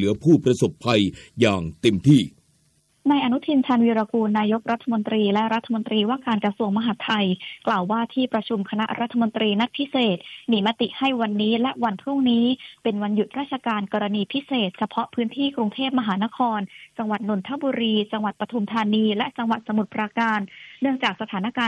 เหลือผู้ประสบภัยอย่างเต็มที่นายอนุทิน ชาญวีรกูลนายกรัฐมนตรีและรัฐมนตรีว่าการกระทรวงมหาดไทยกล่าวว่าที่ประชุมคณะรัฐมนตรีนัดพิเศษมีมติให้วันนี้และวันพรุ่งนี้เป็นวันหยุดราชการกรณีพิเศษเฉพาะพื้นที่กรุงเทพมหานครจังหวัดนนทบุรีจังหวัดปทุมธานีและจังหวัดสมุทรปราการเนื่องจากสถานการณ์